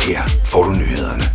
Her får du nyhederne.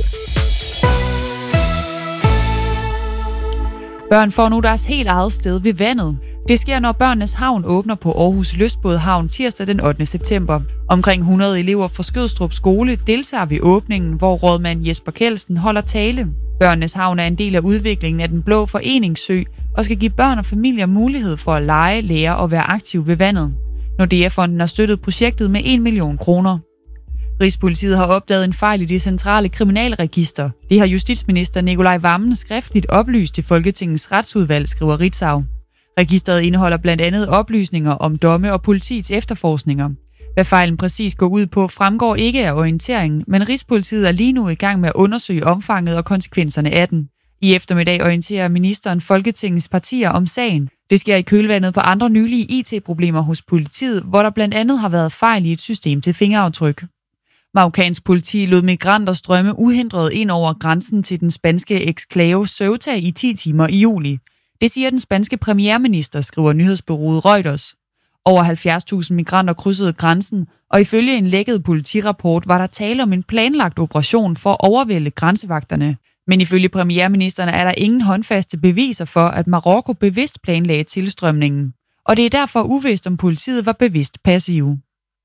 Børn får nu deres helt eget sted ved vandet. Det sker, når Børnenes Havn åbner på Aarhus Lystbådehavn tirsdag den 8. september. Omkring 100 elever fra Skødstrup Skole deltager ved åbningen, hvor rådmand Jesper Kjeldsen holder tale. Børnenes Havn er en del af udviklingen af Den Blå Foreningssø og skal give børn og familier mulighed for at lege, lære og være aktiv ved vandet. Nordea-fonden har støttet projektet med 1 million kroner. Rigspolitiet har opdaget en fejl i det centrale kriminalregister. Det har justitsminister Nicolai Wammen skriftligt oplyst til Folketingets retsudvalg, skriver Ritzau. Registeret indeholder blandt andet oplysninger om domme og politiets efterforskninger. Hvad fejlen præcis går ud på, fremgår ikke af orienteringen, men Rigspolitiet er lige nu i gang med at undersøge omfanget og konsekvenserne af den. I eftermiddag orienterer ministeren Folketingets partier om sagen. Det sker i kølvandet på andre nylige IT-problemer hos politiet, hvor der blandt andet har været fejl i et system til fingeraftryk. Marokkansk politi lod migranter strømme uhindret ind over grænsen til den spanske eksklave Ceuta i 10 timer i juli. Det siger den spanske premierminister, skriver nyhedsbureauet Reuters. Over 70.000 migranter krydsede grænsen, og ifølge en lækket politirapport var der tale om en planlagt operation for at overvælde grænsevagterne. Men ifølge premierministeren er der ingen håndfaste beviser for, at Marokko bevidst planlagde tilstrømningen. Og det er derfor uvist, om politiet var bevidst passive.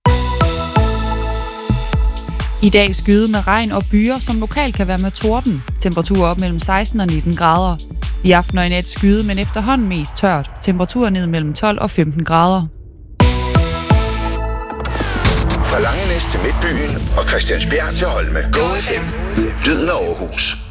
I dag skyde med regn og byer, som lokalt kan være med torden. Temperaturer op mellem 16 og 19 grader. I aften og i nat skyde, men efterhånden mest tørt. Temperaturer ned mellem 12 og 15 grader. Fra Langenæs til Midtbyen og Christiansbjerg til Holme. Go FM. Lyden af Aarhus.